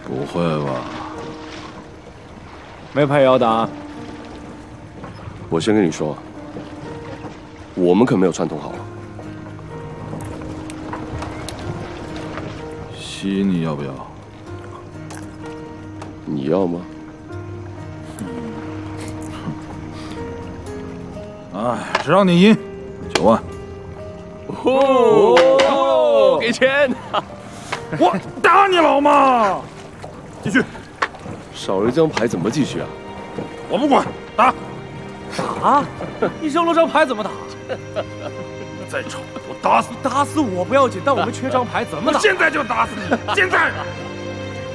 不会吧？ 没牌也要打？ 我先跟你说，我们可没有串通好。 西你要不要？ 你要吗？ 哎，只让你赢9万。 哦，给钱！ 我打你老妈！继续。 少了一张牌怎么继续啊？ 我不管，打！ 打？你扔了张牌怎么打？ 你再吵，我打死你！ 打死我不要紧，但我们缺张牌怎么打？ 我现在就打死你！现在！